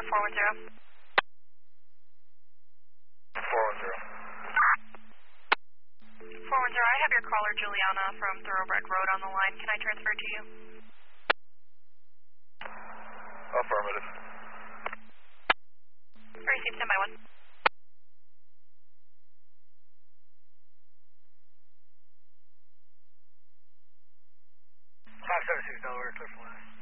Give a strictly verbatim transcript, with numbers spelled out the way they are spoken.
Tower four one zero. four one zero. four one zero, I have your caller Juliana from Thoroughbred Road on the line. Can I transfer to you? Affirmative. Receive standby one. five seven six Delaware, clear for last.